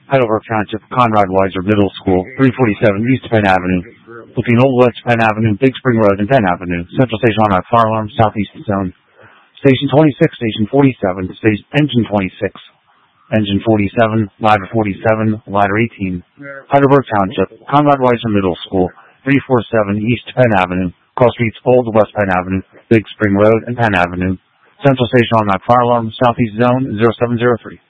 Heidelberg Township, Conrad Weiser Middle School, 347 East Penn Avenue, between Old West Penn Avenue, Big Spring Road, and Penn Avenue. Central Station on our fire alarm, southeast zone. Station 26, Station 47, Engine 26, Engine 47, Ladder 47, Ladder 18, Heidelberg Township, Conrad Weiser Middle School, 347 East Penn Avenue, cross streets Old West Penn Avenue, Big Spring Road, and Penn Avenue. Central Station on that fire alarm, southeast zone, 0703.